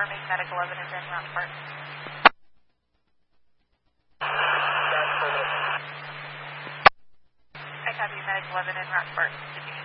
confirming Medic 11 is in Rockport. I copy Medic 11 in Rockport. Did you